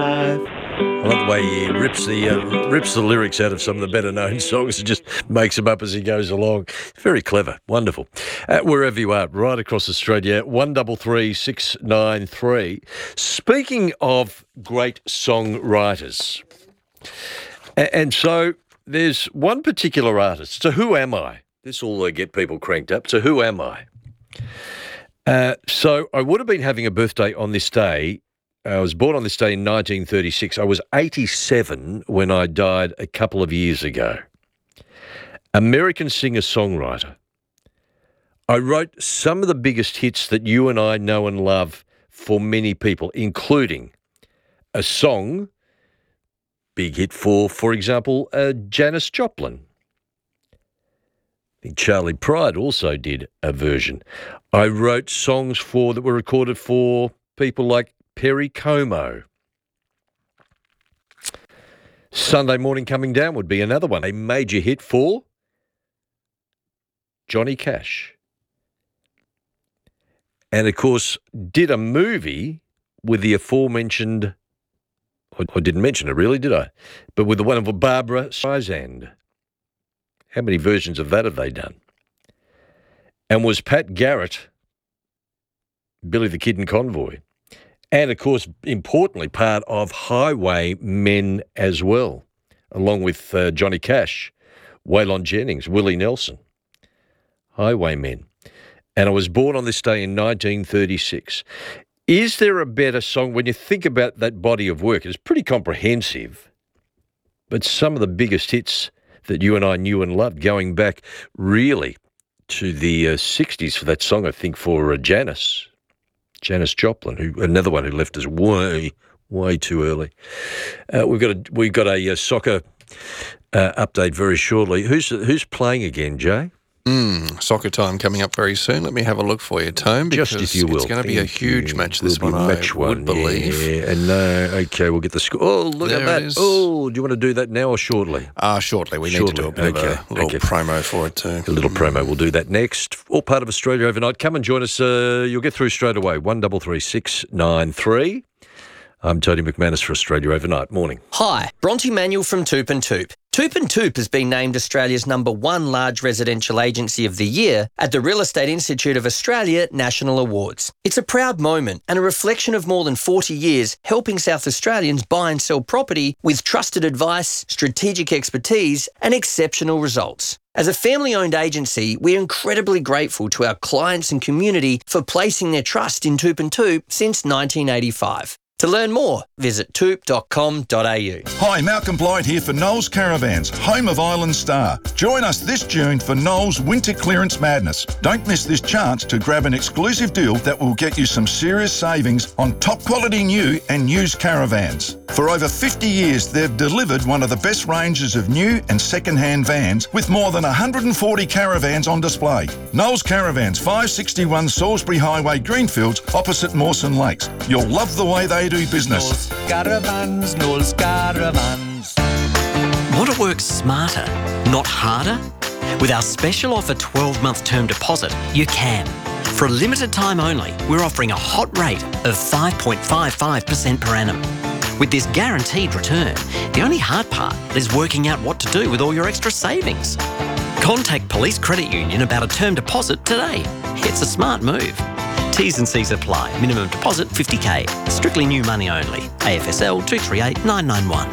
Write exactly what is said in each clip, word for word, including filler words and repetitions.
I love the way he rips the uh, rips the lyrics out of some of the better known songs and just makes them up as he goes along. Very clever, wonderful. Uh, wherever you are, right across Australia, one double three six nine three. Speaking of great songwriters, a- and so there's one particular artist. So who am I? This will uh, get people cranked up. So who am I? Uh, so I would have been having a birthday on this day. I was born on this day in nineteen thirty-six. I was eighty-seven when I died a couple of years ago. American singer-songwriter. I wrote some of the biggest hits that you and I know and love for many people, including a song, big hit for, for example, uh, Janis Joplin. I think Charlie Pride also did a version. I wrote songs for that were recorded for people like Perry Como. Sunday Morning Coming Down would be another one. A major hit for Johnny Cash. And, of course, did a movie with the aforementioned, I didn't mention it really, did I? But with the one of Barbra Streisand. How many versions of that have they done? And was Pat Garrett Billy the Kid and Convoy? And, of course, importantly, part of Highwaymen as well, along with uh, Johnny Cash, Waylon Jennings, Willie Nelson. Highwaymen. And I was born on this day in nineteen thirty-six. Is there a better song when you think about that body of work? It's pretty comprehensive, but some of the biggest hits that you and I knew and loved going back really to the uh, sixties for that song, I think, for uh, Janis. Janis Joplin, who another one who left us way, way too early. Uh, we've got a we've got a, uh soccer uh, update very shortly. Who's who's playing again, Jay? Mm, soccer time coming up very soon. Let me have a look for you, Tone, because Just if you will. it's going to be a huge you. match this Will one, match I one. would believe. Yeah, and no, okay, we'll get the score. Oh, look There at that. it is. Oh, do you want to do that now or shortly? Ah, uh, shortly. We Shortly. need to do a bit Okay. of a little Okay. promo for it too. A little promo. We'll do that next. All part of Australia Overnight. Come and join us. Uh, you'll get through straight away. one double three six nine three. I'm Tony McManus for Australia Overnight. Morning. Hi, Bronte Manuel from Toop and Toop. Toop and Toop has been named Australia's number one large residential agency of the year at the Real Estate Institute of Australia National Awards. It's a proud moment and a reflection of more than forty years helping South Australians buy and sell property with trusted advice, strategic expertise and exceptional results. As a family-owned agency, we're incredibly grateful to our clients and community for placing their trust in Toop and Toop since nineteen eighty-five. To learn more, visit toop dot com dot a u. Hi, Malcolm Blight here for Knowles Caravans, home of Island Star. Join us this June for Knowles Winter Clearance Madness. Don't miss this chance to grab an exclusive deal that will get you some serious savings on top quality new and used caravans. For over fifty years, they've delivered one of the best ranges of new and second-hand vans with more than one hundred forty caravans on display. Knowles Caravans, five sixty-one Salisbury Highway, Greenfields, opposite Mawson Lakes. You'll love the way they do business. Knowles Caravans, Knowles Caravans. Want to work smarter, not harder? With our special offer twelve-month term deposit, you can. For a limited time only, we're offering a hot rate of five point five five percent per annum. With this guaranteed return, the only hard part is working out what to do with all your extra savings. Contact Police Credit Union about a term deposit today. It's a smart move. T's and C's apply. Minimum deposit fifty K. Strictly new money only. A F S L two three eight nine nine one.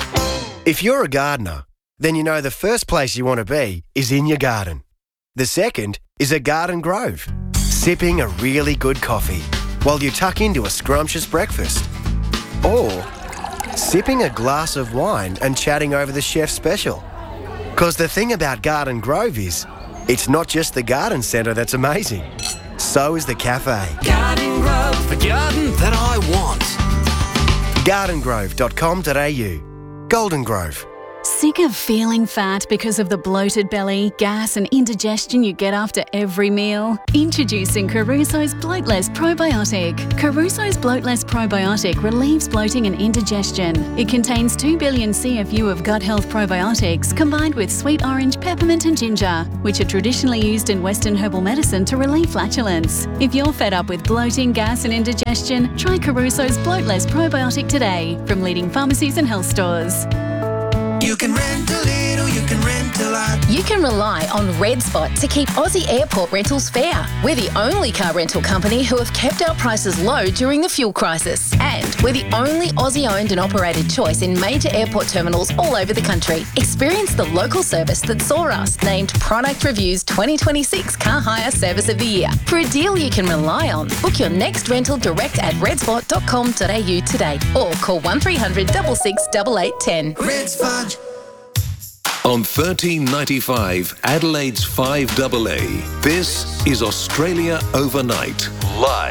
If you're a gardener, then you know the first place you want to be is in your garden. The second is a garden grove, sipping a really good coffee while you tuck into a scrumptious breakfast. Or sipping a glass of wine and chatting over the chef's special. Because the thing about Garden Grove is, it's not just the garden centre that's amazing. So is the cafe. Garden Grove, the garden that I want. garden grove dot com dot a u. Golden Grove. Sick of feeling fat because of the bloated belly, gas and indigestion you get after every meal? Introducing Caruso's Bloatless Probiotic. Caruso's Bloatless Probiotic relieves bloating and indigestion. It contains two billion C F U of gut health probiotics combined with sweet orange, peppermint and ginger, which are traditionally used in Western herbal medicine to relieve flatulence. If you're fed up with bloating, gas and indigestion, try Caruso's Bloatless Probiotic today from leading pharmacies and health stores. You can rent a little, you can rent a lot. You can rely on Red Spot to keep Aussie airport rentals fair. We're the only car rental company who have kept our prices low during the fuel crisis. And we're the only Aussie-owned and operated choice in major airport terminals all over the country. Experience the local service that saw us named Product Review's twenty twenty-six Car Hire Service of the Year. For a deal you can rely on, book your next rental direct at redspot dot com dot a u today or call one three hundred, six six, eight eight one zero. Red Spot. On thirteen ninety-five, Adelaide's five A A, this is Australia Overnight, live.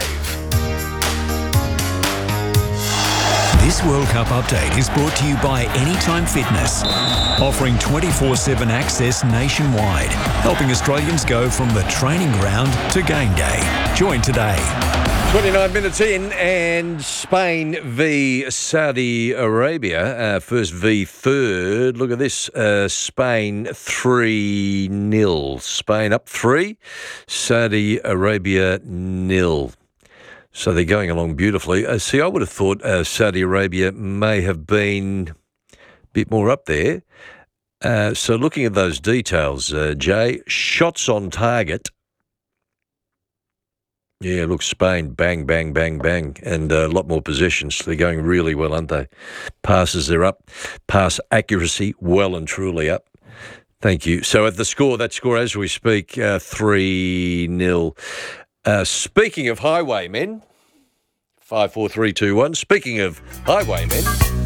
This World Cup update is brought to you by Anytime Fitness, offering twenty-four seven access nationwide, helping Australians go from the training ground to game day. Join today. twenty-nine minutes in, and Spain v Saudi Arabia. Uh, first v third. Look at this. Uh, Spain three nil. Spain up three. Saudi Arabia nil. So they're going along beautifully. Uh, see, I would have thought uh, Saudi Arabia may have been a bit more up there. Uh, so looking at those details, uh, Jay, shots on target. Yeah, look, Spain, bang, bang, bang, bang, and uh, a lot more possessions. They're going really well, aren't they? Passes are up. Pass accuracy, well and truly up. Thank you. So at the score, that score as we speak, uh, three nil. Uh, speaking of highwaymen, five, four, three, two, one. Speaking of highwaymen...